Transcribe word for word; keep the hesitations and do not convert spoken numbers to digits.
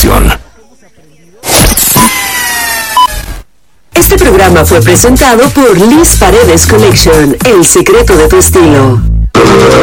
estación. Este programa fue presentado por Liz Paredes Collection, el secreto de tu estilo.